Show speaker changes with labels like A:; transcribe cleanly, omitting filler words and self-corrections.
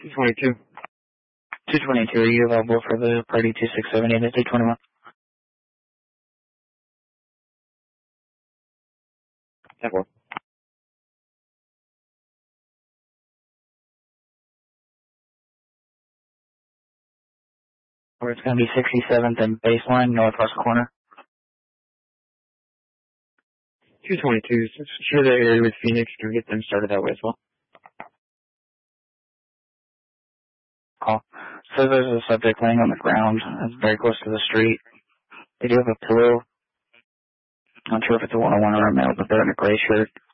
A: 222.
B: 222, are you available for the party 2670 at 821?
A: That works.
B: Or it's going to be 67th and baseline, northwest corner.
A: 222, share the area with Phoenix to get them started that way as well.
B: Call. So there's a subject laying on the ground. It's very close to the street. They do have a pillow. Not sure if it's a one-on-one or a male, but they're in a gray shirt.